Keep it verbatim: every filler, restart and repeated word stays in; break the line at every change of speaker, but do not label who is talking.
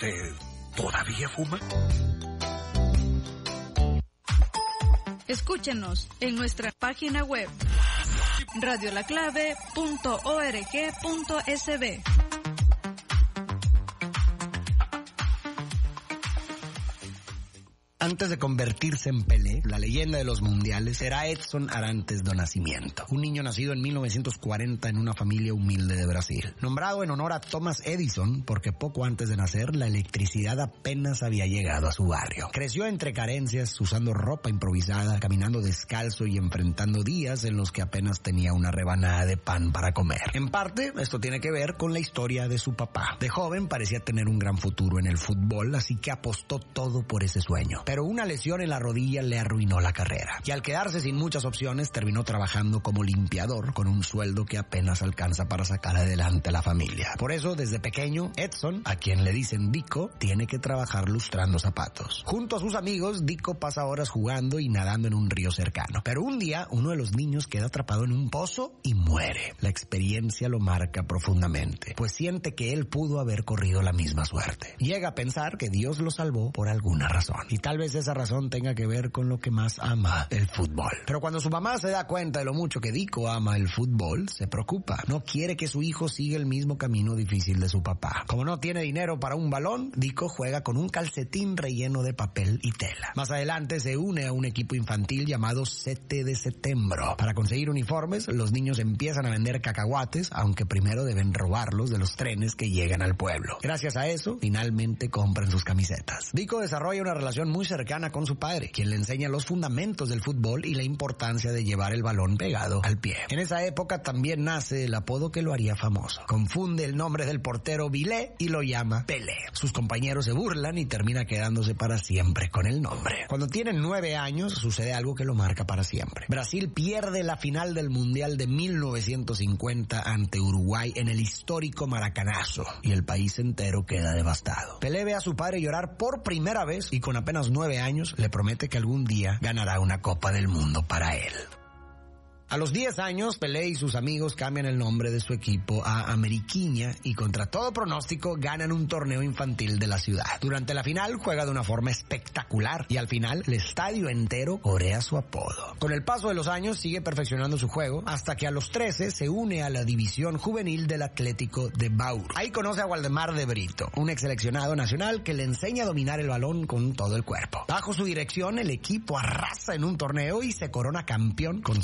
¿Usted todavía fuma?
Escúchenos en nuestra página web radio la clave punto org punto es be.
Antes de convertirse en Pelé, la leyenda de los mundiales era Edson Arantes do Nascimento, un niño nacido en mil novecientos cuarenta en una familia humilde de Brasil. Nombrado en honor a Thomas Edison, porque poco antes de nacer la electricidad apenas había llegado a su barrio. Creció entre carencias, usando ropa improvisada, caminando descalzo y enfrentando días en los que apenas tenía una rebanada de pan para comer. En parte, esto tiene que ver con la historia de su papá. De joven parecía tener un gran futuro en el fútbol, así que apostó todo por ese sueño. Pero una lesión en la rodilla le arruinó la carrera. Y al quedarse sin muchas opciones, terminó trabajando como limpiador con un sueldo que apenas alcanza para sacar adelante a la familia. Por eso, desde pequeño, Edson, a quien le dicen Dico, tiene que trabajar lustrando zapatos. Junto a sus amigos, Dico pasa horas jugando y nadando en un río cercano. Pero un día, uno de los niños queda atrapado en un pozo y muere. La experiencia lo marca profundamente, pues siente que él pudo haber corrido la misma suerte. Llega a pensar que Dios lo salvó por alguna razón. Y tal vez esa razón tenga que ver con lo que más ama, el fútbol. Pero cuando su mamá se da cuenta de lo mucho que Dico ama el fútbol, se preocupa. No quiere que su hijo siga el mismo camino difícil de su papá. Como no tiene dinero para un balón, Dico juega con un calcetín relleno de papel y tela. Más adelante se une a un equipo infantil llamado siete de Setembro. Para conseguir uniformes, los niños empiezan a vender cacahuates, aunque primero deben robarlos de los trenes que llegan al pueblo. Gracias a eso, finalmente compran sus camisetas. Dico desarrolla una relación muy cercana con su padre, quien le enseña los fundamentos del fútbol y la importancia de llevar el balón pegado al pie. En esa época también nace el apodo que lo haría famoso. Confunde el nombre del portero Vilé y lo llama Pelé. Sus compañeros se burlan y termina quedándose para siempre con el nombre. Cuando tiene nueve años, sucede algo que lo marca para siempre. Brasil pierde la final del Mundial de mil novecientos cincuenta ante Uruguay en el histórico Maracanazo y el país entero queda devastado. Pelé ve a su padre llorar por primera vez y con apenas nueve años le promete que algún día ganará una Copa del Mundo para él. A los diez años, Pelé y sus amigos cambian el nombre de su equipo a Ameriquinha y contra todo pronóstico ganan un torneo infantil de la ciudad. Durante la final juega de una forma espectacular y al final el estadio entero corea su apodo. Con el paso de los años sigue perfeccionando su juego hasta que a los trece se une a la división juvenil del Atlético de Bauru. Ahí conoce a Waldemar de Brito, un ex seleccionado nacional que le enseña a dominar el balón con todo el cuerpo. Bajo su dirección el equipo arrasa en un torneo y se corona campeón con